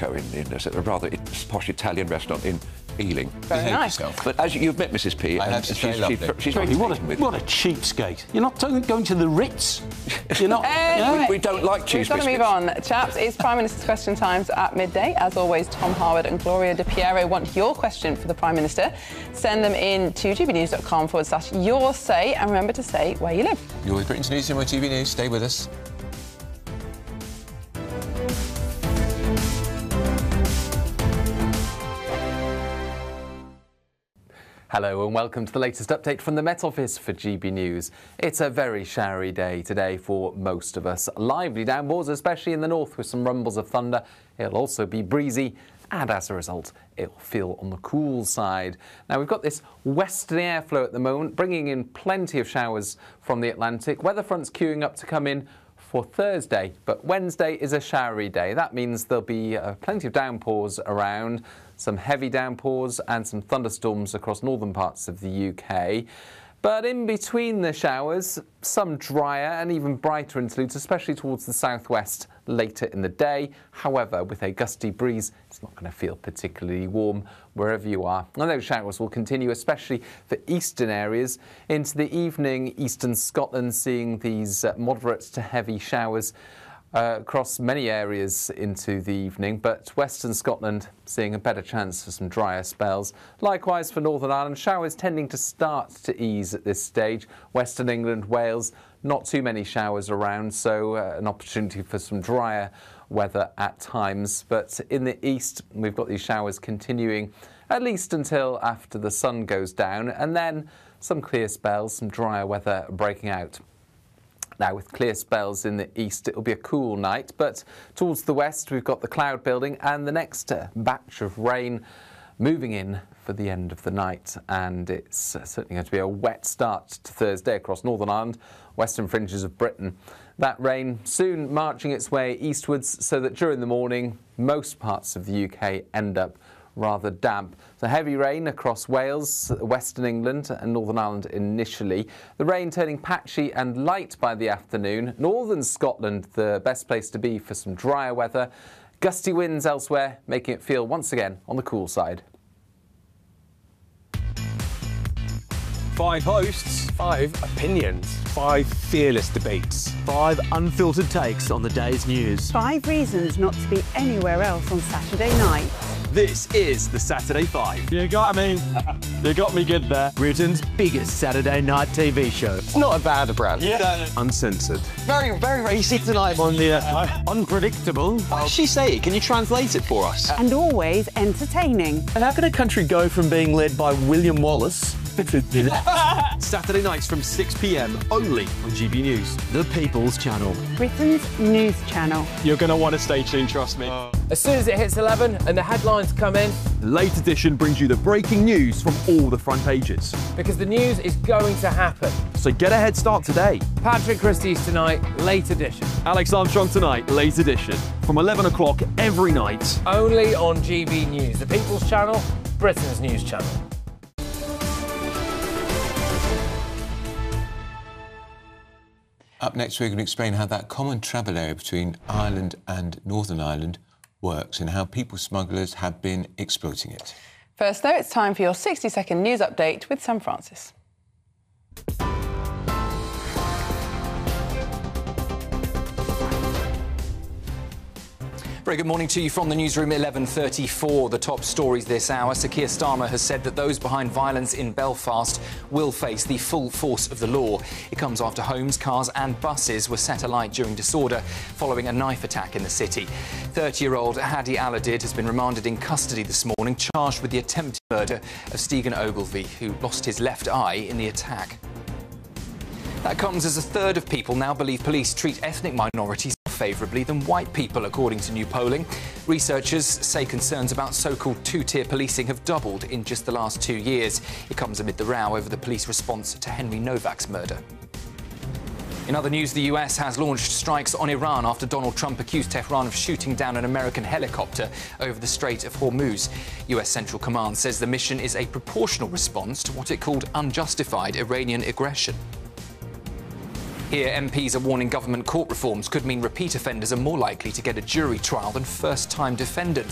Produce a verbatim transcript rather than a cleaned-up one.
Mexico in, in a, a rather posh Italian restaurant in Ealing. Very nice. But as you, you've met Missus P, I and have, she's she's, very she's, lovely. she's very what, a, with what a cheapskate. You're not going to the Ritz. You're not. Anyway, we, we don't like cheese We've got to biscuits. move on. Chaps, it's Prime Minister's Question Times at midday. As always, Tom Harwood and Gloria De Piero want your question for the Prime Minister. Send them in to gbnews.com forward slash your say, and remember to say where you live. You're with Britain's News and my T V News. Stay with us. Hello and welcome to the latest update from the Met Office for G B News. It's a very showery day today for most of us. Lively downpours, especially in the north, with some rumbles of thunder. It'll also be breezy, and as a result, it'll feel on the cool side. Now, we've got this westerly airflow at the moment, bringing in plenty of showers from the Atlantic. Weather fronts queuing up to come in for Thursday, but Wednesday is a showery day. That means there'll be uh, plenty of downpours around, some heavy downpours and some thunderstorms across northern parts of the U K. But in between the showers, some drier and even brighter interludes, especially towards the southwest later in the day. However, with a gusty breeze, it's not going to feel particularly warm wherever you are. And those showers will continue, especially for eastern areas. Into the evening, eastern Scotland seeing these uh, moderate to heavy showers Uh, across many areas into the evening, but Western Scotland seeing a better chance for some drier spells. Likewise for Northern Ireland, showers tending to start to ease at this stage. Western England, Wales, not too many showers around, so uh, an opportunity for some drier weather at times. But in the east, we've got these showers continuing at least until after the sun goes down, and then some clear spells, some drier weather breaking out. Now, with clear spells in the east, it will be a cool night, but towards the west, we've got the cloud building and the next uh, batch of rain moving in for the end of the night. And it's uh, certainly going to be a wet start to Thursday across Northern Ireland, western fringes of Britain. That rain soon marching its way eastwards, so that during the morning, most parts of the U K end up rather damp. So heavy rain across Wales, Western England and Northern Ireland initially. The rain turning patchy and light by the afternoon. Northern Scotland, the best place to be for some drier weather. Gusty winds elsewhere, making it feel once again on the cool side. Five hosts, five opinions, five fearless debates, five unfiltered takes on the day's news. Five reasons not to be anywhere else on Saturday night. This is the Saturday Five. You got me. You got me good there. Britain's biggest Saturday night T V show. It's not a bad brand. Yeah. Uncensored. Very, very racy tonight. On the uh, unpredictable. What does she say? Can you translate it for us? And always entertaining. And how can a country go from being led by William Wallace Saturday nights from six p m only on G B News. The People's Channel. Britain's news channel. You're going to want to stay tuned, trust me. Uh. As soon as it hits eleven and the headlines come in, Late Edition brings you the breaking news from all the front pages. because the news is going to happen. So get a head start today. Patrick Christie's tonight, Late Edition. Alex Armstrong tonight, Late Edition. From eleven o'clock every night. Only on G B News, the People's Channel, Britain's news channel. Up next, we're going to explain how that common travel area between Ireland and Northern Ireland works and how people smugglers have been exploiting it. First, though, it's time for your sixty second news update with Sam Francis. Very good morning to you from the newsroom, eleven thirty-four. The top stories this hour. Sir Keir Starmer has said that those behind violence in Belfast will face the full force of the law. It comes after homes, cars and buses were set alight during disorder following a knife attack in the city. thirty-year-old Hadi Aladid has been remanded in custody this morning, charged with the attempted murder of Stephen Ogilvie, who lost his left eye in the attack. That comes as a third of people now believe police treat ethnic minorities more favourably than white people, according to new polling. Researchers say concerns about so-called two-tier policing have doubled in just the last two years. It comes amid the row over the police response to Henry Novak's murder. In other news, the U S has launched strikes on Iran after Donald Trump accused Tehran of shooting down an American helicopter over the Strait of Hormuz. U S Central Command says the mission is a proportional response to what it called unjustified Iranian aggression. Here, M Ps are warning government court reforms could mean repeat offenders are more likely to get a jury trial than first-time defendants.